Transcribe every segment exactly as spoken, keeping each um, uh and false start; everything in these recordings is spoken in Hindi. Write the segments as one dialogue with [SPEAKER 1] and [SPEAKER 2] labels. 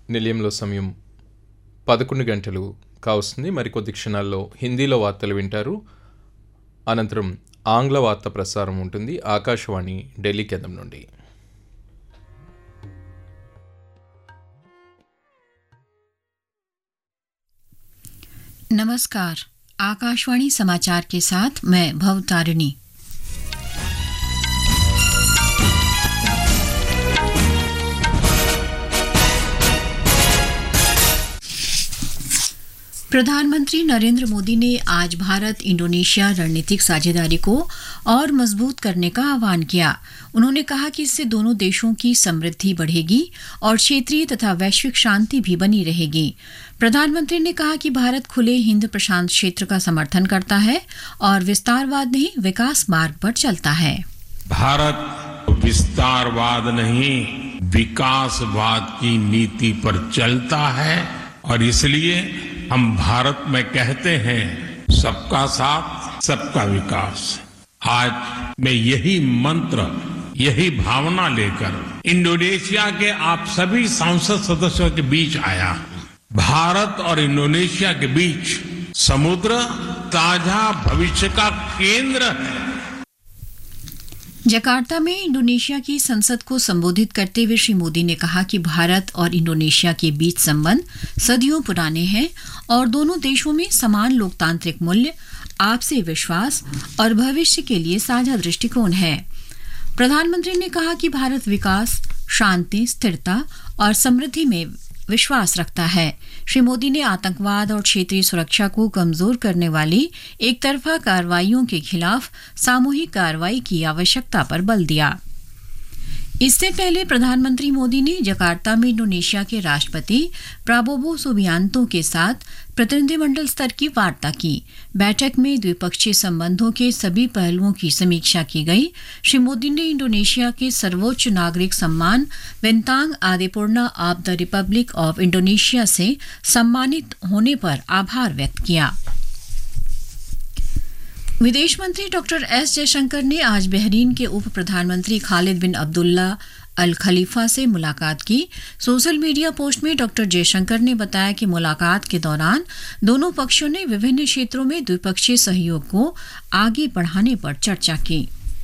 [SPEAKER 1] నిలయంలో సమయం పదకొండు గంటలు కావస్తుంది. మరికొద్ది క్షణాల్లో హిందీలో వార్తలు వింటారు. అనంతరం ఆంగ్ల వార్త ప్రసారం ఉంటుంది ఆకాశవాణి ఢిల్లీ కేంద్రం నుండి.
[SPEAKER 2] नमस्कार, आकाशवाणी समाचार के साथ मैं भवतारिणी। प्रधानमंत्री नरेंद्र मोदी ने आज भारत इंडोनेशिया रणनीतिक साझेदारी को और मजबूत करने का आह्वान किया। उन्होंने कहा कि इससे दोनों देशों की समृद्धि बढ़ेगी और क्षेत्रीय तथा वैश्विक शांति भी बनी रहेगी। प्रधानमंत्री ने कहा कि भारत खुले हिंद प्रशांत क्षेत्र का समर्थन करता है और विस्तारवाद नहीं, विकास मार्ग पर चलता है।
[SPEAKER 3] भारत विस्तारवाद नहीं, विकासवाद की नीति पर चलता है और इसलिए हम भारत में कहते हैं सबका साथ सबका विकास। आज मैं यही मंत्र, यही भावना लेकर इंडोनेशिया के आप सभी सांसद सदस्यों के बीच आया हूं। भारत और इंडोनेशिया के बीच समुद्र साझा भविष्य का केंद्र है।
[SPEAKER 2] जकार्ता में इंडोनेशिया की संसद को संबोधित करते हुए श्री मोदी ने कहा कि भारत और इंडोनेशिया के बीच संबंध सदियों पुराने हैं और दोनों देशों में समान लोकतांत्रिक मूल्य, आपसी विश्वास और भविष्य के लिए साझा दृष्टिकोण है। प्रधानमंत्री ने कहा कि भारत विकास, शांति, स्थिरता और समृद्धि में विश्वास रखता है। श्री मोदी ने आतंकवाद और क्षेत्रीय सुरक्षा को कमजोर करने वाली एक तरफा कार्रवाइयों के खिलाफ सामूहिक कार्रवाई की आवश्यकता पर बल दिया। इससे पहले प्रधानमंत्री मोदी ने जकार्ता में इंडोनेशिया के राष्ट्रपति प्राबोवो सुबियांतो के साथ प्रतिनिधिमंडल स्तर की वार्ता की। बैठक में द्विपक्षीय संबंधों के सभी पहलुओं की समीक्षा की गई। श्री मोदी ने इंडोनेशिया के सर्वोच्च नागरिक सम्मान बिंतांग आदिपुर्ना of the Republic of Indonesia से सम्मानित होने पर आभार व्यक्त किया। विदेश मंत्री डॉक्टर एस जयशंकर ने आज बहरीन के उप प्रधानमंत्री खालिद बिन अब्दुल्ला अल खलीफा से मुलाकात की। सोशल मीडिया पोस्ट में डॉक्टर जयशंकर ने बताया कि मुलाकात के दौरान दोनों पक्षों ने विभिन्न क्षेत्रों में द्विपक्षीय सहयोग को आगे बढ़ाने पर चर्चा की।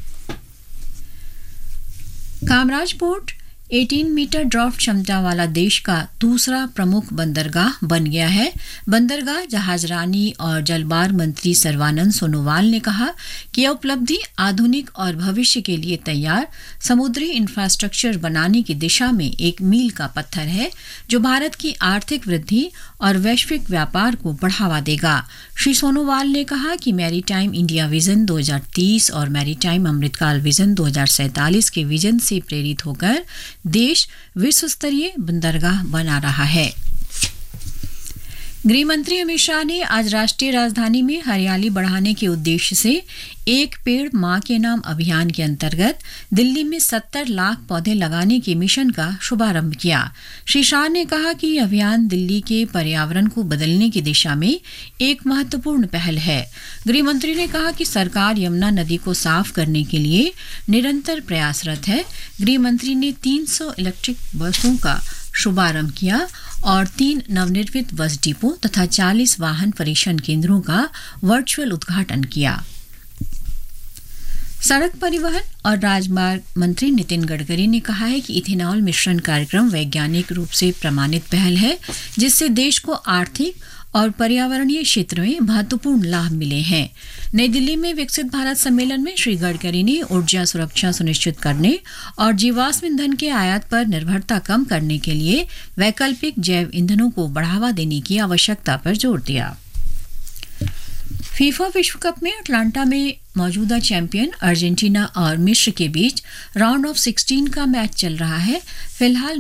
[SPEAKER 2] कामराज पोर्ट अठारह मीटर ड्राफ्ट क्षमता वाला देश का दूसरा प्रमुख बंदरगाह बन गया है। बंदरगाह जहाजरानी और जलमार्ग मंत्री सर्बानंद सोनोवाल ने कहा कि यह उपलब्धि आधुनिक और भविष्य के लिए तैयार समुद्री इंफ्रास्ट्रक्चर बनाने की दिशा में एक मील का पत्थर है, जो भारत की आर्थिक वृद्धि और वैश्विक व्यापार को बढ़ावा देगा। श्री सोनोवाल ने कहा कि मैरीटाइम इंडिया विजन दो हज़ार तीस और मैरीटाइम अमृतकाल विजन दो हज़ार सैंतालीस के विजन से प्रेरित होकर देश विश्व स्तरीय बंदरगाह बना रहा है। गृह मंत्री अमित शाह ने आज राष्ट्रीय राजधानी में हरियाली बढ़ाने के उद्देश्य से एक पेड़ मां के नाम अभियान के अंतर्गत दिल्ली में सत्तर लाख पौधे लगाने के मिशन का शुभारंभ किया। श्री शाह ने कहा कि यह अभियान दिल्ली के पर्यावरण को बदलने की दिशा में एक महत्वपूर्ण पहल है। गृह मंत्री ने कहा कि सरकार यमुना नदी को साफ करने के लिए निरंतर प्रयासरत है। गृह मंत्री ने तीन सौ इलेक्ट्रिक बसों का शुभारंभ किया और तीन नवनिर्मित बस डिपो तथा चालीस वाहन परीक्षण केंद्रों का वर्चुअल उद्घाटन किया। सड़क परिवहन और राजमार्ग मंत्री नितिन गडकरी ने कहा है कि इथेनॉल मिश्रण कार्यक्रम वैज्ञानिक रूप से प्रमाणित पहल है, जिससे देश को आर्थिक और पर्यावरणीय क्षेत्र में महत्वपूर्ण लाभ मिले हैं। नई दिल्ली में विकसित भारत सम्मेलन में श्री गडकरी ने ऊर्जा सुरक्षा सुनिश्चित करने और जीवाश्म ईंधन के आयात पर निर्भरता कम करने के लिए वैकल्पिक जैव ईंधनों को बढ़ावा देने की आवश्यकता पर जोर दिया। फीफा विश्व कप में अटलांटा में मौजूदा चैंपियन अर्जेंटीना और मिस्र के बीच राउंड ऑफ सिक्सटीन का मैच चल रहा है। फिलहाल